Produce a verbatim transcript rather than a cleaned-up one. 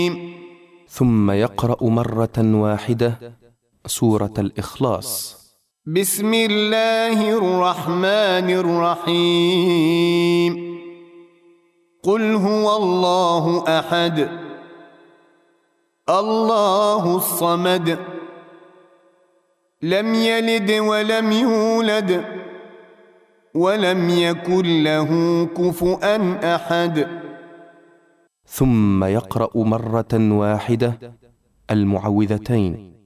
ثم يقرأ مرة واحدة سورة الإخلاص. بسم الله الرحمن الرحيم. قل هو الله أحد الله الصمد لم يلد ولم يولد ولم يكن له كفؤا أحد. ثم يقرأ مرة واحدة المعوذتين.